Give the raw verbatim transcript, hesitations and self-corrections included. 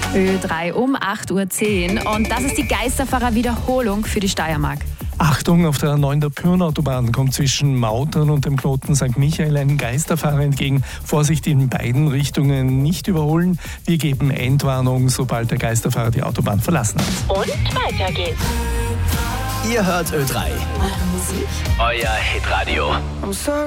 Ö drei um acht Uhr zehn. Und das ist die Geisterfahrer-Wiederholung für die Steiermark. Achtung, auf der neuen der Pyrn-Autobahn kommt zwischen Mautern und dem Knoten Sankt Michael ein Geisterfahrer entgegen. Vorsicht, in beiden Richtungen nicht überholen. Wir geben Endwarnung, sobald der Geisterfahrer die Autobahn verlassen hat. Und weiter geht's. Ihr hört Ö drei. Eure Musik. Euer Hitradio. I'm sorry.